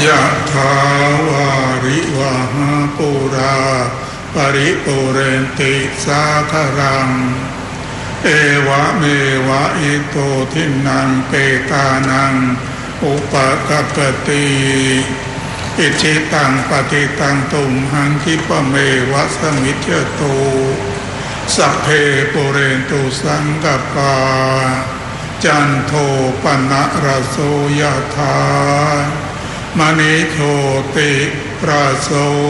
ยะถาวาริวหาปุราปริปุเรนติสาครังเอวะเมวะอิโตทินังเปตานังอุปกัปปติอิจิตังปฏิตังตุมหังคิปะเมวะสมิจฉตุสัพเพปุเรนตุสังกปาจันโทปนะระโสยธามณิโชติราโส